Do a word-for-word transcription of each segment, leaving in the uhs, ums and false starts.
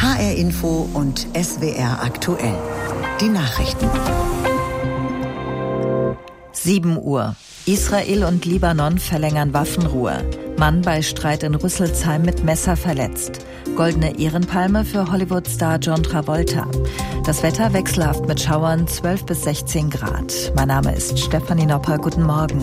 H R Info und S W R aktuell. Die Nachrichten. sieben Uhr. Israel und Libanon verlängern Waffenruhe. Mann bei Streit in Rüsselsheim mit Messer verletzt. Goldene Ehrenpalme für Hollywood-Star John Travolta. Das Wetter wechselhaft mit Schauern, zwölf bis sechzehn Grad. Mein Name ist Stefanie Nopper. Guten Morgen.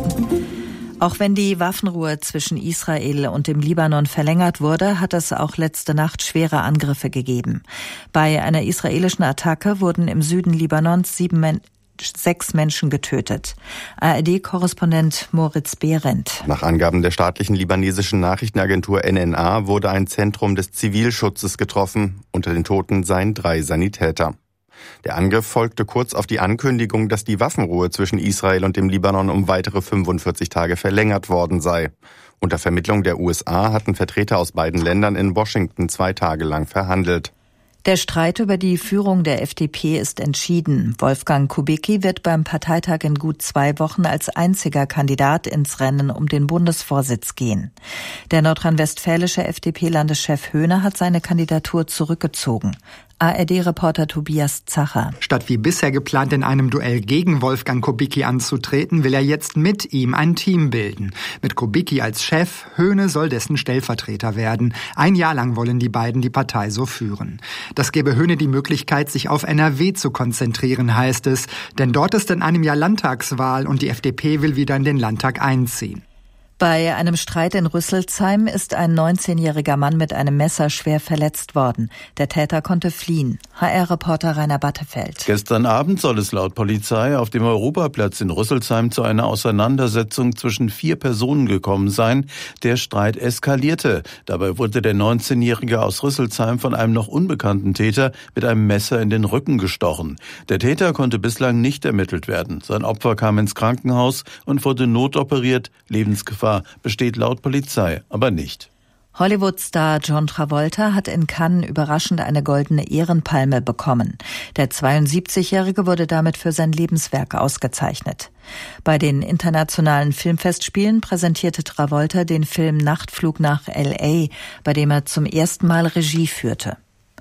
Auch wenn die Waffenruhe zwischen Israel und dem Libanon verlängert wurde, hat es auch letzte Nacht schwere Angriffe gegeben. Bei einer israelischen Attacke wurden im Süden Libanons sieben Menschen Sechs Menschen getötet. A R D-Korrespondent Moritz Behrendt. Nach Angaben der staatlichen libanesischen Nachrichtenagentur N N A wurde ein Zentrum des Zivilschutzes getroffen. Unter den Toten seien drei Sanitäter. Der Angriff folgte kurz auf die Ankündigung, dass die Waffenruhe zwischen Israel und dem Libanon um weitere fünfundvierzig Tage verlängert worden sei. Unter Vermittlung der U S A hatten Vertreter aus beiden Ländern in Washington zwei Tage lang verhandelt. Der Streit über die Führung der F D P ist entschieden. Wolfgang Kubicki wird beim Parteitag in gut zwei Wochen als einziger Kandidat ins Rennen um den Bundesvorsitz gehen. Der nordrhein-westfälische F D P-Landeschef Höhne hat seine Kandidatur zurückgezogen. A R D-Reporter Tobias Zacher. Statt wie bisher geplant in einem Duell gegen Wolfgang Kubicki anzutreten, will er jetzt mit ihm ein Team bilden. Mit Kubicki als Chef, Höhne soll dessen Stellvertreter werden. Ein Jahr lang wollen die beiden die Partei so führen. Das gebe Höhne die Möglichkeit, sich auf N R W zu konzentrieren, heißt es. Denn dort ist in einem Jahr Landtagswahl und die F D P will wieder in den Landtag einziehen. Bei einem Streit in Rüsselsheim ist ein neunzehnjähriger Mann mit einem Messer schwer verletzt worden. Der Täter konnte fliehen. H R-Reporter Rainer Battefeld. Gestern Abend soll es laut Polizei auf dem Europaplatz in Rüsselsheim zu einer Auseinandersetzung zwischen vier Personen gekommen sein. Der Streit eskalierte. Dabei wurde der neunzehnjährige aus Rüsselsheim von einem noch unbekannten Täter mit einem Messer in den Rücken gestochen. Der Täter konnte bislang nicht ermittelt werden. Sein Opfer kam ins Krankenhaus und wurde notoperiert. Lebensgefahr besteht laut Polizei aber nicht. Hollywood-Star John Travolta hat in Cannes überraschend eine goldene Ehrenpalme bekommen. Der zweiundsiebzigjährige wurde damit für sein Lebenswerk ausgezeichnet. Bei den internationalen Filmfestspielen präsentierte Travolta den Film Nachtflug nach L A, bei dem er zum ersten Mal Regie führte.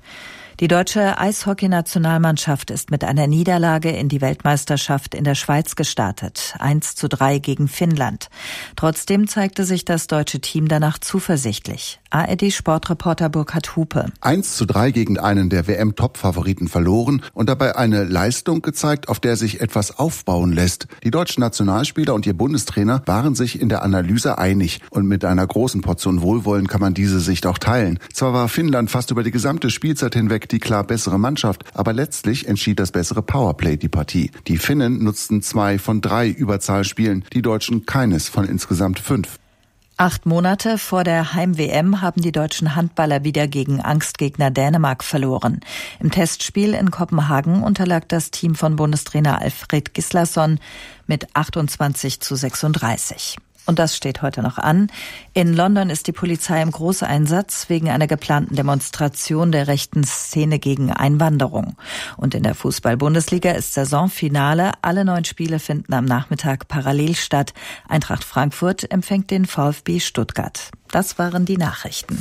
Die deutsche Eishockey-Nationalmannschaft ist mit einer Niederlage in die Weltmeisterschaft in der Schweiz gestartet. eins zu drei gegen Finnland. Trotzdem zeigte sich das deutsche Team danach zuversichtlich. A R D-Sportreporter Burkhard Hupe. eins zu drei gegen einen der W M-Top-Favoriten verloren und dabei eine Leistung gezeigt, auf der sich etwas aufbauen lässt. Die deutschen Nationalspieler und ihr Bundestrainer waren sich in der Analyse einig. Und mit einer großen Portion Wohlwollen kann man diese Sicht auch teilen. Zwar war Finnland fast über die gesamte Spielzeit hinweg die klar bessere Mannschaft, aber letztlich entschied das bessere Powerplay die Partie. Die Finnen nutzten zwei von drei Überzahlspielen, die Deutschen keines von insgesamt fünf. Acht Monate vor der Heim-W M haben die deutschen Handballer wieder gegen Angstgegner Dänemark verloren. Im Testspiel in Kopenhagen unterlag das Team von Bundestrainer Alfred Gislason mit achtundzwanzig zu sechsunddreißig. Und das steht heute noch an. In London ist die Polizei im Großeinsatz wegen einer geplanten Demonstration der rechten Szene gegen Einwanderung. Und in der Fußball-Bundesliga ist Saisonfinale. Alle neun Spiele finden am Nachmittag parallel statt. Eintracht Frankfurt empfängt den VfB Stuttgart. Das waren die Nachrichten.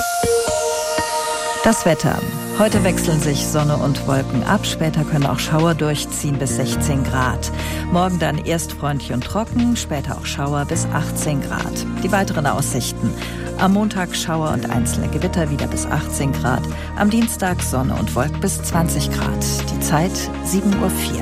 Das Wetter. Heute wechseln sich Sonne und Wolken ab. Später können auch Schauer durchziehen bis sechzehn Grad. Morgen dann erst freundlich und trocken, später auch Schauer bis achtzehn Grad. Die weiteren Aussichten. Am Montag Schauer und einzelne Gewitter wieder bis achtzehn Grad. Am Dienstag Sonne und Wolken bis zwanzig Grad. Die Zeit sieben Uhr vier.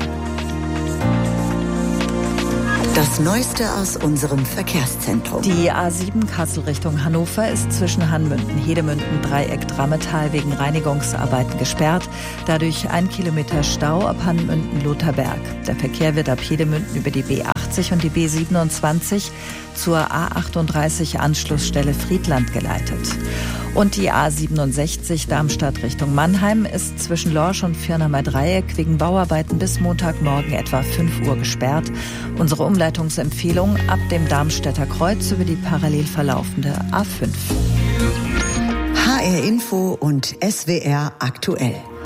Das Neueste aus unserem Verkehrszentrum. Die A sieben Kassel Richtung Hannover ist zwischen Hanmünden, Hedemünden, Dreieck, Drammetal wegen Reinigungsarbeiten gesperrt. Dadurch ein Kilometer Stau ab Hanmünden, Lotharberg. Der Verkehr wird ab Hedemünden über die B achtzig und die B siebenundzwanzig zur A achtunddreißig Anschlussstelle Friedland geleitet. Und die A siebenundsechzig Darmstadt Richtung Mannheim ist zwischen Lorsch und Firnamer Dreieck wegen Bauarbeiten bis Montagmorgen etwa fünf Uhr gesperrt. Unsere Umleitungsempfehlung ab dem Darmstädter Kreuz über die parallel verlaufende A fünf. H R Info und S W R aktuell.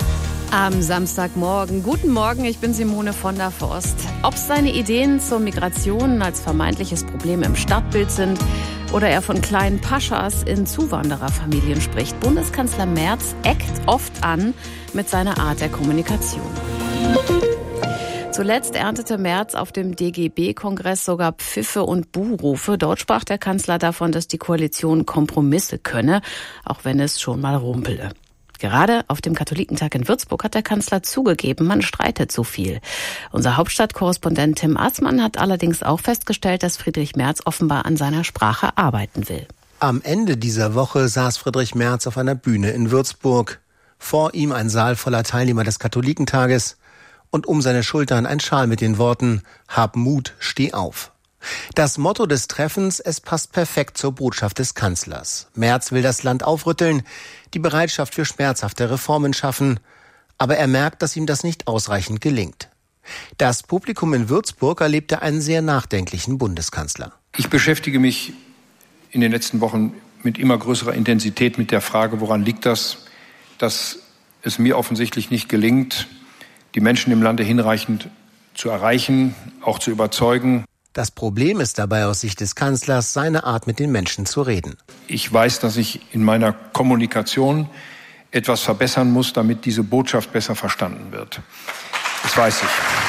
Am Samstagmorgen. Guten Morgen, ich bin Simone von der Forst. Ob seine Ideen zur Migration als vermeintliches Problem im Stadtbild sind oder er von kleinen Paschas in Zuwandererfamilien spricht, Bundeskanzler Merz eckt oft an mit seiner Art der Kommunikation. Zuletzt erntete Merz auf dem D G B-Kongress sogar Pfiffe und Buhrufe. Dort sprach der Kanzler davon, dass die Koalition Kompromisse könne, auch wenn es schon mal rumpele. Gerade auf dem Katholikentag in Würzburg hat der Kanzler zugegeben, man streitet zu viel. Unser Hauptstadtkorrespondent Tim Assmann hat allerdings auch festgestellt, dass Friedrich Merz offenbar an seiner Sprache arbeiten will. Am Ende dieser Woche saß Friedrich Merz auf einer Bühne in Würzburg. Vor ihm ein Saal voller Teilnehmer des Katholikentages und um seine Schultern ein Schal mit den Worten »Hab Mut, steh auf«. Das Motto des Treffens, es passt perfekt zur Botschaft des Kanzlers. Merz will das Land aufrütteln, die Bereitschaft für schmerzhafte Reformen schaffen, aber er merkt, dass ihm das nicht ausreichend gelingt. Das Publikum in Würzburg erlebte einen sehr nachdenklichen Bundeskanzler. Ich beschäftige mich in den letzten Wochen mit immer größerer Intensität mit der Frage, woran liegt das, dass es mir offensichtlich nicht gelingt, die Menschen im Lande hinreichend zu erreichen, auch zu überzeugen. Das Problem ist dabei aus Sicht des Kanzlers seine Art, mit den Menschen zu reden. Ich weiß, dass ich in meiner Kommunikation etwas verbessern muss, damit diese Botschaft besser verstanden wird. Das weiß ich.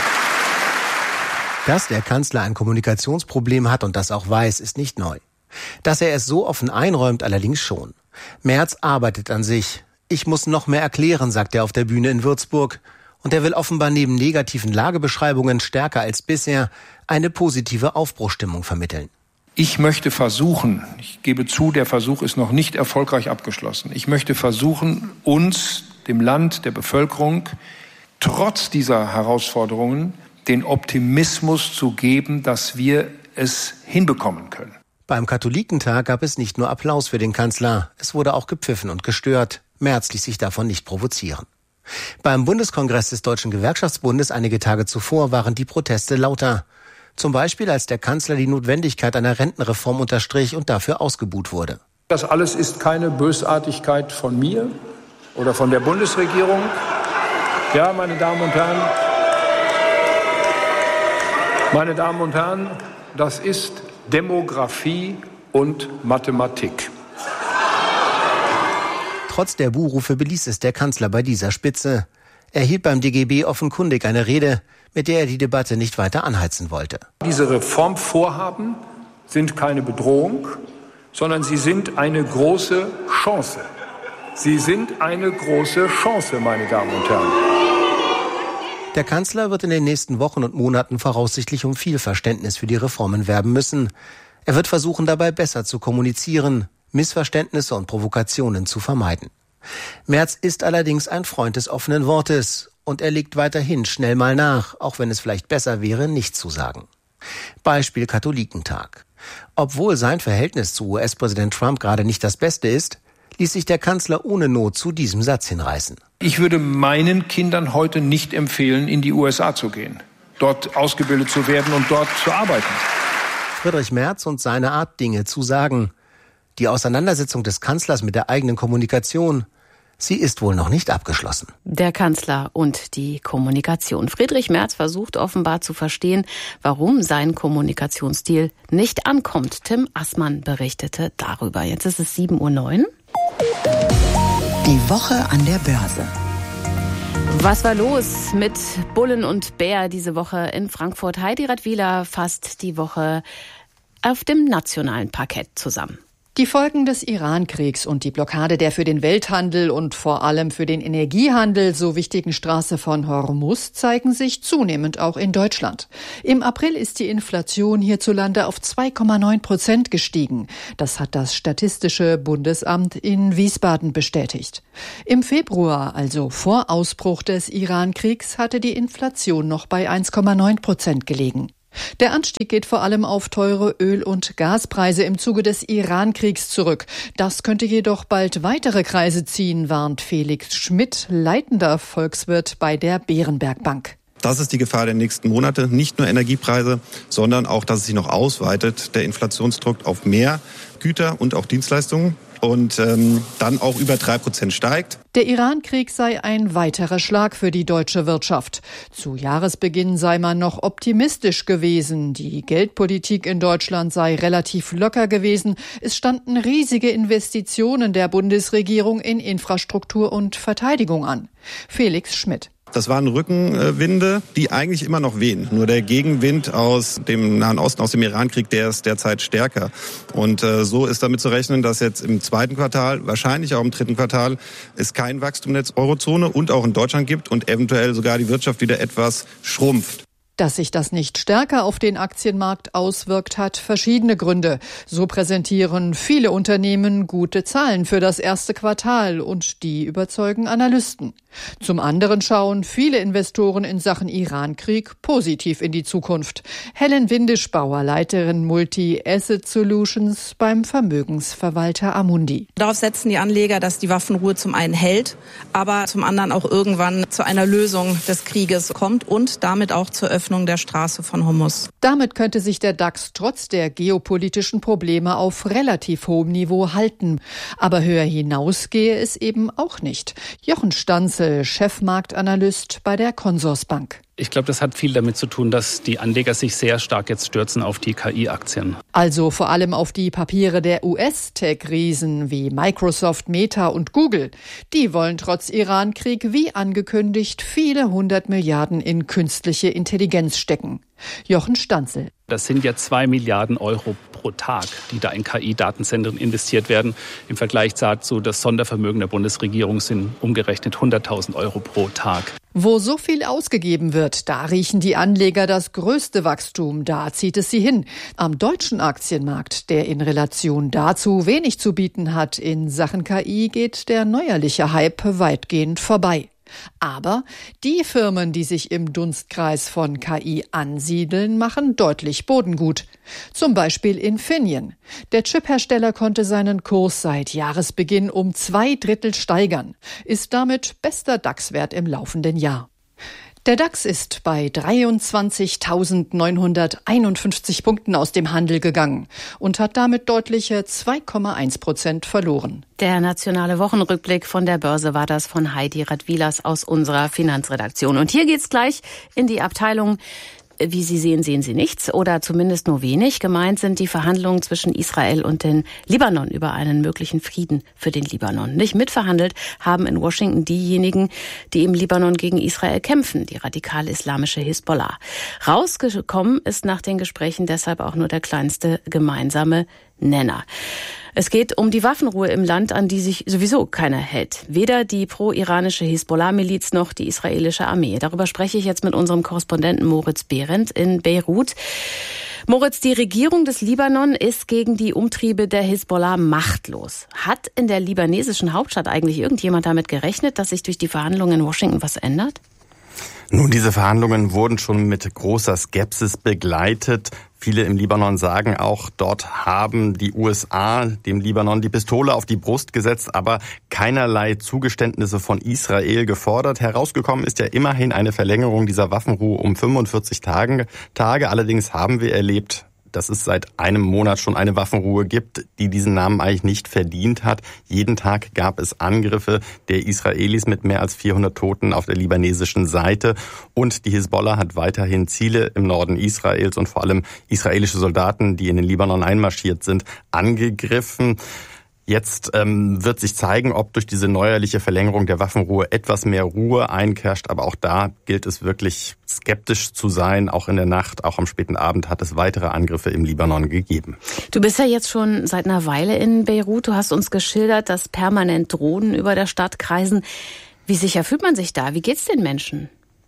Dass der Kanzler ein Kommunikationsproblem hat und das auch weiß, ist nicht neu. Dass er es so offen einräumt, allerdings schon. Merz arbeitet an sich. Ich muss noch mehr erklären, sagt er auf der Bühne in Würzburg. Und er will offenbar neben negativen Lagebeschreibungen stärker als bisher eine positive Aufbruchstimmung vermitteln. Ich möchte versuchen, ich gebe zu, der Versuch ist noch nicht erfolgreich abgeschlossen. Ich möchte versuchen, uns, dem Land, der Bevölkerung, trotz dieser Herausforderungen den Optimismus zu geben, dass wir es hinbekommen können. Beim Katholikentag gab es nicht nur Applaus für den Kanzler, es wurde auch gepfiffen und gestört. Merz ließ sich davon nicht provozieren. Beim Bundeskongress des Deutschen Gewerkschaftsbundes einige Tage zuvor waren die Proteste lauter. Zum Beispiel, als der Kanzler die Notwendigkeit einer Rentenreform unterstrich und dafür ausgebuht wurde. Das alles ist keine Bösartigkeit von mir oder von der Bundesregierung. Ja, meine Damen und Herren, meine Damen und Herren, das ist Demografie und Mathematik. Trotz der Buhrufe beließ es der Kanzler bei dieser Spitze. Er hielt beim D G B offenkundig eine Rede, mit der er die Debatte nicht weiter anheizen wollte. Diese Reformvorhaben sind keine Bedrohung, sondern sie sind eine große Chance. Sie sind eine große Chance, meine Damen und Herren. Der Kanzler wird in den nächsten Wochen und Monaten voraussichtlich um viel Verständnis für die Reformen werben müssen. Er wird versuchen, dabei besser zu kommunizieren, Missverständnisse und Provokationen zu vermeiden. Merz ist allerdings ein Freund des offenen Wortes und er legt weiterhin schnell mal nach, auch wenn es vielleicht besser wäre, nichts zu sagen. Beispiel Katholikentag. Obwohl sein Verhältnis zu U S-Präsident Trump gerade nicht das Beste ist, ließ sich der Kanzler ohne Not zu diesem Satz hinreißen. Ich würde meinen Kindern heute nicht empfehlen, in die U S A zu gehen, dort ausgebildet zu werden und dort zu arbeiten. Friedrich Merz und seine Art, Dinge zu sagen. Die Auseinandersetzung des Kanzlers mit der eigenen Kommunikation, sie ist wohl noch nicht abgeschlossen. Der Kanzler und die Kommunikation. Friedrich Merz versucht offenbar zu verstehen, warum sein Kommunikationsstil nicht ankommt. Tim Assmann berichtete darüber. Jetzt ist es sieben Uhr neun. Die Woche an der Börse. Was war los mit Bullen und Bär diese Woche in Frankfurt? Heidi Radwiler fasst die Woche auf dem nationalen Parkett zusammen. Die Folgen des Iran-Kriegs und die Blockade der für den Welthandel und vor allem für den Energiehandel so wichtigen Straße von Hormuz zeigen sich zunehmend auch in Deutschland. Im April ist die Inflation hierzulande auf zwei Komma neun Prozent gestiegen. Das hat das Statistische Bundesamt in Wiesbaden bestätigt. Im Februar, also vor Ausbruch des Iran-Kriegs, hatte die Inflation noch bei eins Komma neun Prozent gelegen. Der Anstieg geht vor allem auf teure Öl- und Gaspreise im Zuge des Iran-Kriegs zurück. Das könnte jedoch bald weitere Kreise ziehen, warnt Felix Schmidt, leitender Volkswirt bei der Berenberg Bank. Das ist die Gefahr der nächsten Monate. Nicht nur Energiepreise, sondern auch, dass es sich noch ausweitet, der Inflationsdruck auf mehr Güter und auch Dienstleistungen. und ähm, dann auch über drei Prozent steigt. Der Iran-Krieg sei ein weiterer Schlag für die deutsche Wirtschaft. Zu Jahresbeginn sei man noch optimistisch gewesen. Die Geldpolitik in Deutschland sei relativ locker gewesen. Es standen riesige Investitionen der Bundesregierung in Infrastruktur und Verteidigung an. Felix Schmidt. Das waren Rückenwinde, die eigentlich immer noch wehen. Nur der Gegenwind aus dem Nahen Osten, aus dem Iran-Krieg, der ist derzeit stärker. Und äh, so ist damit zu rechnen, dass jetzt im zweiten Quartal, wahrscheinlich auch im dritten Quartal, es kein Wachstum in der Eurozone und auch in Deutschland gibt und eventuell sogar die Wirtschaft wieder etwas schrumpft. Dass sich das nicht stärker auf den Aktienmarkt auswirkt, hat verschiedene Gründe. So präsentieren viele Unternehmen gute Zahlen für das erste Quartal und die überzeugen Analysten. Zum anderen schauen viele Investoren in Sachen Iran-Krieg positiv in die Zukunft. Helen Windischbauer, Leiterin Multi-Asset Solutions beim Vermögensverwalter Amundi. Darauf setzen die Anleger, dass die Waffenruhe zum einen hält, aber zum anderen auch irgendwann zu einer Lösung des Krieges kommt und damit auch zur Öffnung der Straße von Hormuz. Damit könnte sich der DAX trotz der geopolitischen Probleme auf relativ hohem Niveau halten. Aber höher hinaus gehe es eben auch nicht. Jochen Stanzel, Chefmarktanalyst bei der Consorsbank. Ich glaube, das hat viel damit zu tun, dass die Anleger sich sehr stark jetzt stürzen auf die K I-Aktien. Also vor allem auf die Papiere der U S-Tech-Riesen wie Microsoft, Meta und Google. Die wollen trotz Iran-Krieg wie angekündigt viele hundert Milliarden in künstliche Intelligenz stecken. Jochen Stanzel. Das sind ja zwei Milliarden Euro pro Tag, die da in K I-Datenzentren investiert werden. Im Vergleich dazu, das Sondervermögen der Bundesregierung sind umgerechnet hunderttausend Euro pro Tag. Wo so viel ausgegeben wird, da riechen die Anleger das größte Wachstum, da zieht es sie hin. Am deutschen Aktienmarkt, der in Relation dazu wenig zu bieten hat in Sachen K I, geht der neuerliche Hype weitgehend vorbei. Aber die Firmen, die sich im Dunstkreis von K I ansiedeln, machen deutlich Bodengut. Zum Beispiel Infineon. Der Chiphersteller konnte seinen Kurs seit Jahresbeginn um zwei Drittel steigern, ist damit bester DAX-Wert im laufenden Jahr. Der DAX ist bei dreiundzwanzigtausendneunhunderteinundfünfzig Punkten aus dem Handel gegangen und hat damit deutliche zwei Komma eins Prozent verloren. Der nationale Wochenrückblick von der Börse war das von Heidi Radwilas aus unserer Finanzredaktion. Und hier geht's gleich in die Abteilung Wie Sie sehen, sehen Sie nichts oder zumindest nur wenig. Gemeint sind die Verhandlungen zwischen Israel und den Libanon über einen möglichen Frieden für den Libanon. Nicht mitverhandelt haben in Washington diejenigen, die im Libanon gegen Israel kämpfen, die radikal-islamische Hisbollah. Rausgekommen ist nach den Gesprächen deshalb auch nur der kleinste gemeinsame Nenner. Es geht um die Waffenruhe im Land, an die sich sowieso keiner hält. Weder die pro-iranische Hisbollah-Miliz noch die israelische Armee. Darüber spreche ich jetzt mit unserem Korrespondenten Moritz Behrendt in Beirut. Moritz, die Regierung des Libanon ist gegen die Umtriebe der Hisbollah machtlos. Hat in der libanesischen Hauptstadt eigentlich irgendjemand damit gerechnet, dass sich durch die Verhandlungen in Washington was ändert? Nun, diese Verhandlungen wurden schon mit großer Skepsis begleitet. Viele im Libanon sagen auch, dort haben die U S A dem Libanon die Pistole auf die Brust gesetzt, aber keinerlei Zugeständnisse von Israel gefordert. Herausgekommen ist ja immerhin eine Verlängerung dieser Waffenruhe um fünfundvierzig Tage. Allerdings haben wir erlebt, dass es seit einem Monat schon eine Waffenruhe gibt, die diesen Namen eigentlich nicht verdient hat. Jeden Tag gab es Angriffe der Israelis mit mehr als vierhundert Toten auf der libanesischen Seite. Und die Hisbollah hat weiterhin Ziele im Norden Israels und vor allem israelische Soldaten, die in den Libanon einmarschiert sind, angegriffen. Jetzt ähm, wird sich zeigen, ob durch diese neuerliche Verlängerung der Waffenruhe etwas mehr Ruhe einkehrt. Aber auch da gilt es wirklich skeptisch zu sein. Auch in der Nacht, auch am späten Abend hat es weitere Angriffe im Libanon gegeben. Du bist ja jetzt schon seit einer Weile in Beirut. Du hast uns geschildert, dass permanent Drohnen über der Stadt kreisen. Wie sicher fühlt man sich da? Wie geht's den Menschen?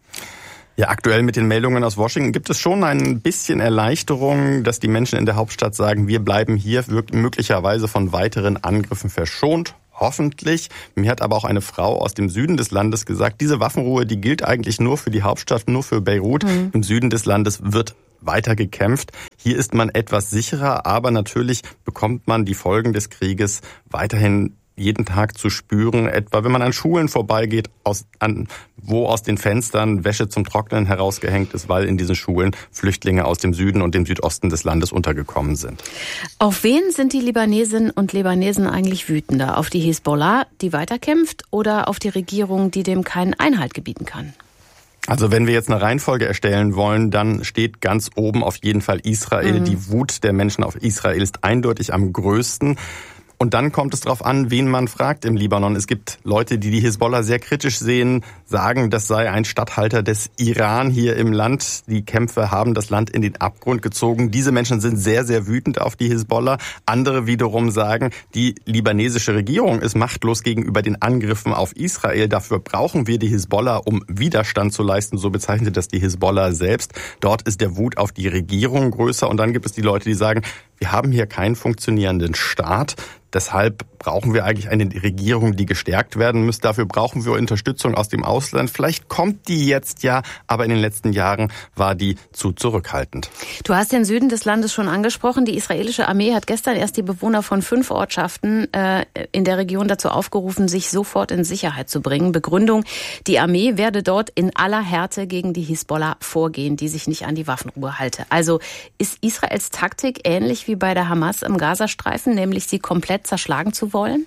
Ja, aktuell mit den Meldungen aus Washington gibt es schon ein bisschen Erleichterung, dass die Menschen in der Hauptstadt sagen, wir bleiben hier möglicherweise von weiteren Angriffen verschont. Hoffentlich. Mir hat aber auch eine Frau aus dem Süden des Landes gesagt, diese Waffenruhe, die gilt eigentlich nur für die Hauptstadt, nur für Beirut. Mhm. Im Süden des Landes wird weiter gekämpft. Hier ist man etwas sicherer, aber natürlich bekommt man die Folgen des Krieges weiterhin jeden Tag zu spüren, etwa wenn man an Schulen vorbeigeht, aus, an, wo aus den Fenstern Wäsche zum Trocknen herausgehängt ist, weil in diesen Schulen Flüchtlinge aus dem Süden und dem Südosten des Landes untergekommen sind. Auf wen sind die Libanesinnen und Libanesen eigentlich wütender? Auf die Hisbollah, die weiterkämpft, oder auf die Regierung, die dem keinen Einhalt gebieten kann? Also wenn wir jetzt eine Reihenfolge erstellen wollen, dann steht ganz oben auf jeden Fall Israel. Mhm. Die Wut der Menschen auf Israel ist eindeutig am größten. Und dann kommt es darauf an, wen man fragt im Libanon. Es gibt Leute, die die Hisbollah sehr kritisch sehen, sagen, das sei ein Statthalter des Iran hier im Land. Die Kämpfe haben das Land in den Abgrund gezogen. Diese Menschen sind sehr, sehr wütend auf die Hisbollah. Andere wiederum sagen, die libanesische Regierung ist machtlos gegenüber den Angriffen auf Israel. Dafür brauchen wir die Hisbollah, um Widerstand zu leisten. So bezeichnet das die Hisbollah selbst. Dort ist der Wut auf die Regierung größer. Und dann gibt es die Leute, die sagen, wir haben hier keinen funktionierenden Staat. Deshalb brauchen wir eigentlich eine Regierung, die gestärkt werden muss. Dafür brauchen wir Unterstützung aus dem Ausland. Vielleicht kommt die jetzt ja, aber in den letzten Jahren war die zu zurückhaltend. Du hast den Süden des Landes schon angesprochen. Die israelische Armee hat gestern erst die Bewohner von fünf Ortschaften äh, in der Region dazu aufgerufen, sich sofort in Sicherheit zu bringen. Begründung, die Armee werde dort in aller Härte gegen die Hisbollah vorgehen, die sich nicht an die Waffenruhe halte. Also ist Israels Taktik ähnlich wie bei der Hamas im Gazastreifen, nämlich sie komplett zerschlagen zu wollen?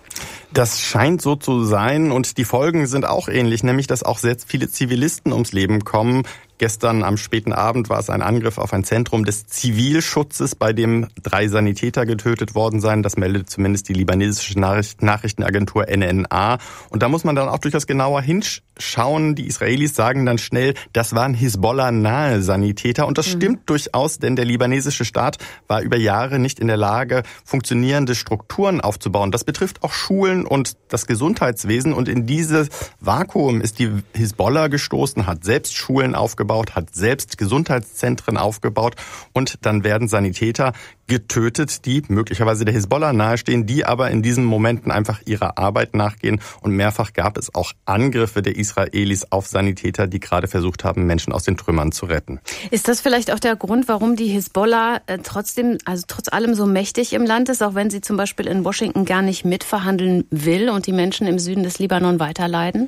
Das scheint so zu sein und die Folgen sind auch ähnlich, nämlich dass auch sehr viele Zivilisten ums Leben kommen. Gestern am späten Abend war es ein Angriff auf ein Zentrum des Zivilschutzes, bei dem drei Sanitäter getötet worden seien. Das meldet zumindest die libanesische Nachrichtenagentur N N A. Und da muss man dann auch durchaus genauer hinschauen. Die Israelis sagen dann schnell, das waren Hisbollah-nahe Sanitäter. Und das mhm. stimmt durchaus, denn der libanesische Staat war über Jahre nicht in der Lage, funktionierende Strukturen aufzubauen. Das betrifft auch Schulen und das Gesundheitswesen. Und in dieses Vakuum ist die Hisbollah gestoßen, hat selbst Schulen aufgebaut, hat selbst Gesundheitszentren aufgebaut und dann werden Sanitäter getötet, die möglicherweise der Hisbollah nahestehen, die aber in diesen Momenten einfach ihrer Arbeit nachgehen. Und mehrfach gab es auch Angriffe der Israelis auf Sanitäter, die gerade versucht haben, Menschen aus den Trümmern zu retten. Ist das vielleicht auch der Grund, warum die Hisbollah äh, trotzdem, also trotz allem so mächtig im Land ist, auch wenn sie zum Beispiel in Washington gar nicht mitverhandeln will und die Menschen im Süden des Libanon weiterleiden?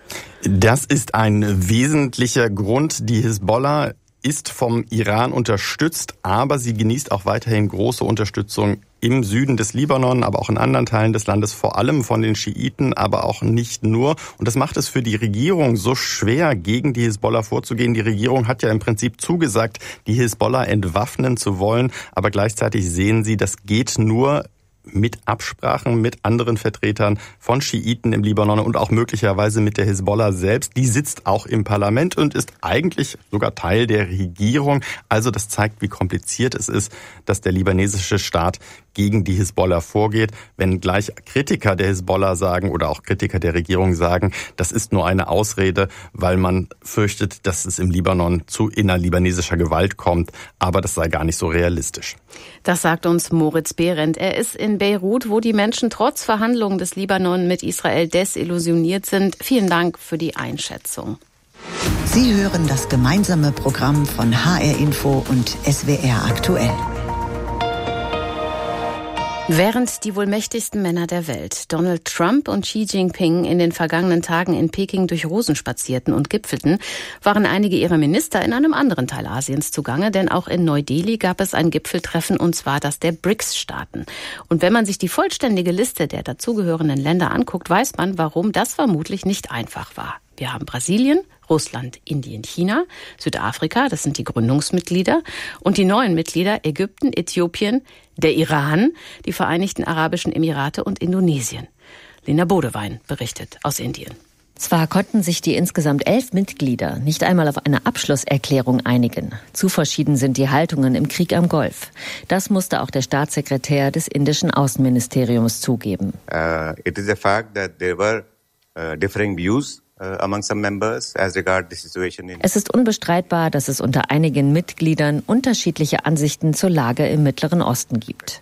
Das ist ein wesentlicher Grund. Die Hisbollah ist vom Iran unterstützt, aber sie genießt auch weiterhin große Unterstützung im Süden des Libanon, aber auch in anderen Teilen des Landes, vor allem von den Schiiten, aber auch nicht nur. Und das macht es für die Regierung so schwer, gegen die Hisbollah vorzugehen. Die Regierung hat ja im Prinzip zugesagt, die Hisbollah entwaffnen zu wollen, aber gleichzeitig sehen sie, das geht nur mit Absprachen mit anderen Vertretern von Schiiten im Libanon und auch möglicherweise mit der Hisbollah selbst. Die sitzt auch im Parlament und ist eigentlich sogar Teil der Regierung. Also das zeigt, wie kompliziert es ist, dass der libanesische Staat gegen die Hisbollah vorgeht, wenn gleich Kritiker der Hisbollah sagen oder auch Kritiker der Regierung sagen, das ist nur eine Ausrede, weil man fürchtet, dass es im Libanon zu innerlibanesischer Gewalt kommt. Aber das sei gar nicht so realistisch. Das sagt uns Moritz Behrendt. Er ist in Beirut, wo die Menschen trotz Verhandlungen des Libanon mit Israel desillusioniert sind. Vielen Dank für die Einschätzung. Sie hören das gemeinsame Programm von H R Info und S W R aktuell. Während die wohl mächtigsten Männer der Welt, Donald Trump und Xi Jinping, in den vergangenen Tagen in Peking durch Rosen spazierten und gipfelten, waren einige ihrer Minister in einem anderen Teil Asiens zugange, denn auch in Neu-Delhi gab es ein Gipfeltreffen, und zwar das der B R I C S-Staaten. Und wenn man sich die vollständige Liste der dazugehörenden Länder anguckt, weiß man, warum das vermutlich nicht einfach war. Wir haben Brasilien, Russland, Indien, China, Südafrika, das sind die Gründungsmitglieder, und die neuen Mitglieder Ägypten, Äthiopien, der Iran, die Vereinigten Arabischen Emirate und Indonesien. Lena Bodewein berichtet aus Indien. Zwar konnten sich die insgesamt elf Mitglieder nicht einmal auf eine Abschlusserklärung einigen. Zu verschieden sind die Haltungen im Krieg am Golf. Das musste auch der Staatssekretär des indischen Außenministeriums zugeben. Uh, it is a fact that there were uh, differing views. Es ist unbestreitbar, dass es unter einigen Mitgliedern unterschiedliche Ansichten zur Lage im Mittleren Osten gibt.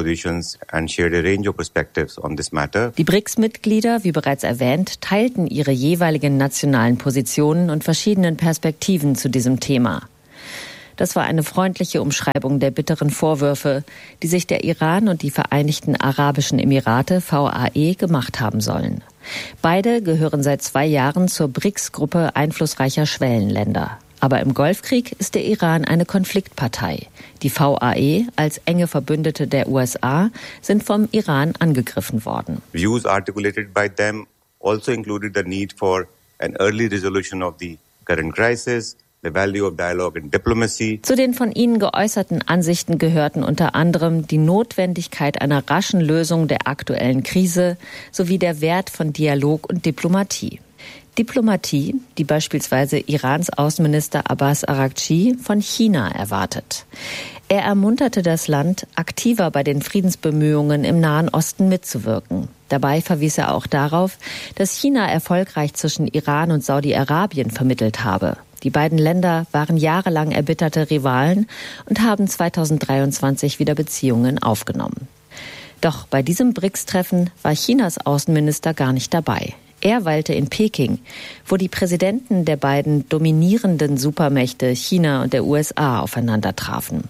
Die B R I C S-Mitglieder, wie bereits erwähnt, teilten ihre jeweiligen nationalen Positionen und verschiedenen Perspektiven zu diesem Thema. Das war eine freundliche Umschreibung der bitteren Vorwürfe, die sich der Iran und die Vereinigten Arabischen Emirate V A E gemacht haben sollen. Beide gehören seit zwei Jahren zur B R I C S-Gruppe einflussreicher Schwellenländer. Aber im Golfkrieg ist der Iran eine Konfliktpartei. Die V A E als enge Verbündete der U S A sind vom Iran angegriffen worden. Views articulated by them also included the need for an early resolution of the current crisis, the value of dialogue and diplomacy. Zu den von ihnen geäußerten Ansichten gehörten unter anderem die Notwendigkeit einer raschen Lösung der aktuellen Krise sowie der Wert von Dialog und Diplomatie. Diplomatie, die beispielsweise Irans Außenminister Abbas Araghchi von China erwartet. Er ermunterte das Land, aktiver bei den Friedensbemühungen im Nahen Osten mitzuwirken. Dabei verwies er auch darauf, dass China erfolgreich zwischen Iran und Saudi-Arabien vermittelt habe. Die beiden Länder waren jahrelang erbitterte Rivalen und haben zweitausenddreiundzwanzig wieder Beziehungen aufgenommen. Doch bei diesem B R I C S-Treffen war Chinas Außenminister gar nicht dabei. Er weilte in Peking, wo die Präsidenten der beiden dominierenden Supermächte China und der U S A aufeinander trafen.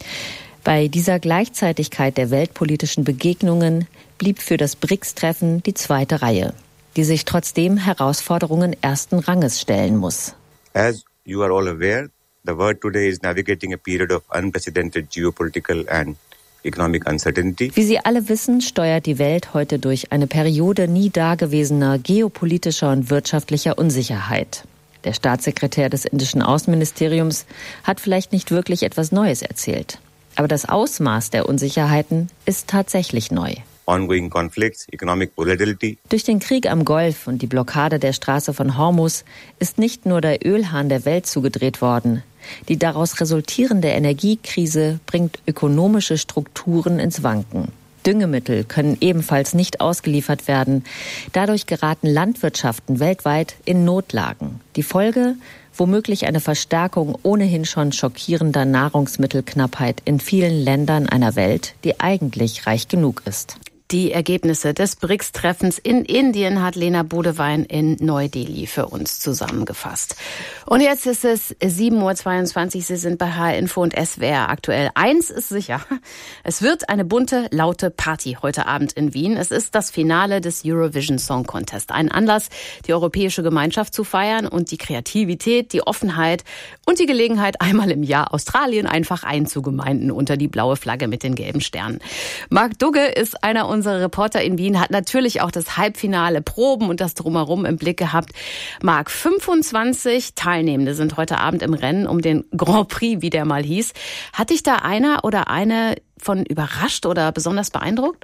Bei dieser Gleichzeitigkeit der weltpolitischen Begegnungen blieb für das B R I C S-Treffen die zweite Reihe, die sich trotzdem Herausforderungen ersten Ranges stellen muss. As you are all aware, the world today is navigating a period of unprecedented geopolitical and economic uncertainty. Wie Sie alle wissen, steuert die Welt heute durch eine Periode nie dagewesener geopolitischer und wirtschaftlicher Unsicherheit. Der Staatssekretär des indischen Außenministeriums hat vielleicht nicht wirklich etwas Neues erzählt. Aber das Ausmaß der Unsicherheiten ist tatsächlich neu. Ongoing conflicts, economic volatility. Durch den Krieg am Golf und die Blockade der Straße von Hormuz ist nicht nur der Ölhahn der Welt zugedreht worden. Die daraus resultierende Energiekrise bringt ökonomische Strukturen ins Wanken. Düngemittel können ebenfalls nicht ausgeliefert werden. Dadurch geraten Landwirtschaften weltweit in Notlagen. Die Folge? Womöglich eine Verstärkung ohnehin schon schockierender Nahrungsmittelknappheit in vielen Ländern einer Welt, die eigentlich reich genug ist. Die Ergebnisse des B R I C S-Treffens in Indien hat Lena Bodewein in Neu-Delhi für uns zusammengefasst. Und jetzt ist es sieben Uhr zweiundzwanzig. Sie sind bei H R Info und S W R aktuell. Eins ist sicher. Es wird eine bunte, laute Party heute Abend in Wien. Es ist das Finale des Eurovision Song Contest. Ein Anlass, die europäische Gemeinschaft zu feiern und die Kreativität, die Offenheit und die Gelegenheit, einmal im Jahr Australien einfach einzugemeinden unter die blaue Flagge mit den gelben Sternen. Marc Dugge ist einer unserer Unser Reporter in Wien, hat natürlich auch das Halbfinale, Proben und das Drumherum im Blick gehabt. Marc, fünfundzwanzig Teilnehmende sind heute Abend im Rennen um den Grand Prix, wie der mal hieß. Hat dich da einer oder eine von überrascht oder besonders beeindruckt?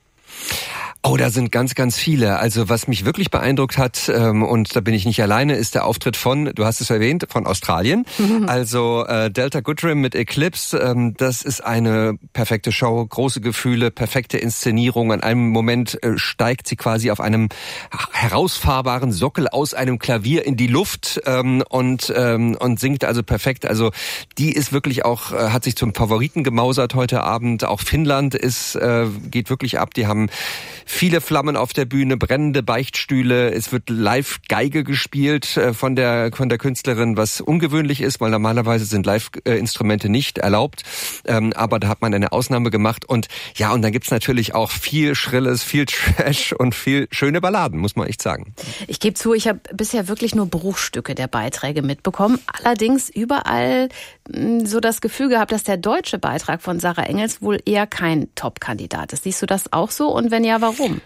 Oh, da sind ganz, ganz viele. Also was mich wirklich beeindruckt hat, ähm, und da bin ich nicht alleine, ist der Auftritt von, du hast es erwähnt, von Australien. Mhm. Also äh, Delta Goodrem mit Eclipse, ähm, das ist eine perfekte Show, große Gefühle, perfekte Inszenierung. An einem Moment äh, steigt sie quasi auf einem herausfahrbaren Sockel aus einem Klavier in die Luft ähm, und ähm, und singt also perfekt. Also die ist wirklich auch, äh, hat sich zum Favoriten gemausert heute Abend. Auch Finnland ist äh, geht wirklich ab. Die haben viele Flammen auf der Bühne, brennende Beichtstühle. Es wird live Geige gespielt äh, von der von der Künstlerin, was ungewöhnlich ist, weil normalerweise sind Live-Instrumente nicht erlaubt. Ähm, aber da hat man eine Ausnahme gemacht. Und ja, und dann gibt's natürlich auch viel Schrilles, viel Trash und viel schöne Balladen, muss man echt sagen. Ich gebe zu, ich habe bisher wirklich nur Bruchstücke der Beiträge mitbekommen. Allerdings überall so das Gefühl gehabt, dass der deutsche Beitrag von Sarah Engels wohl eher kein Top-Kandidat ist. Siehst du das auch so? Und wenn ja, warum?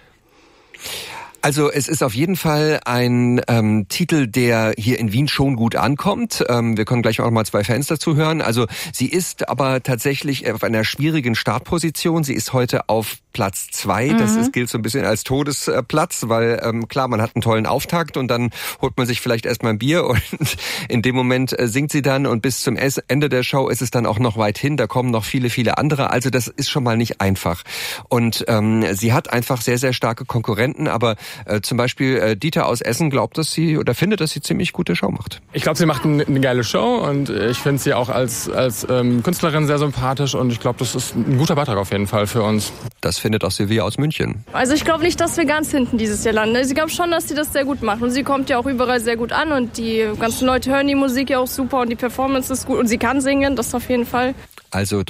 Also es ist auf jeden Fall ein ähm, Titel, der hier in Wien schon gut ankommt. Ähm, wir können gleich auch mal zwei Fans dazu hören. Also sie ist aber tatsächlich auf einer schwierigen Startposition. Sie ist heute auf Platz zwei. Mhm. Das ist, gilt so ein bisschen als Todesplatz, weil ähm, klar, man hat einen tollen Auftakt und dann holt man sich vielleicht erstmal ein Bier und in dem Moment äh, singt sie dann und bis zum Ende der Show ist es dann auch noch weit hin. Da kommen noch viele, viele andere. Also das ist schon mal nicht einfach. Und ähm, sie hat einfach sehr, sehr starke Konkurrenten, aber Äh, zum Beispiel äh, Dieter aus Essen glaubt, dass sie oder findet, dass sie ziemlich gute Show macht. Ich glaube, sie macht eine, eine geile Show und ich finde sie auch als, als ähm, Künstlerin sehr sympathisch und ich glaube, das ist ein guter Beitrag auf jeden Fall für uns. Das findet auch Silvia aus München. Also ich glaube nicht, dass wir ganz hinten dieses Jahr landen. Ich glaube schon, dass sie das sehr gut macht und sie kommt ja auch überall sehr gut an und die ganzen Leute hören die Musik ja auch super und die Performance ist gut und sie kann singen, das auf jeden Fall. Also